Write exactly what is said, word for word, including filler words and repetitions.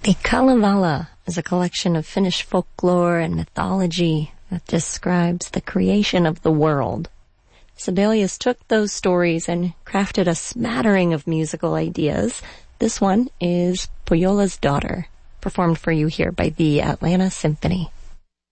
A Kalevala is a collection of Finnish folklore and mythology that describes the creation of the world. Sibelius took those stories and crafted a smattering of musical ideas. This one is Pohjola's Daughter, performed for you here by the Atlanta Symphony.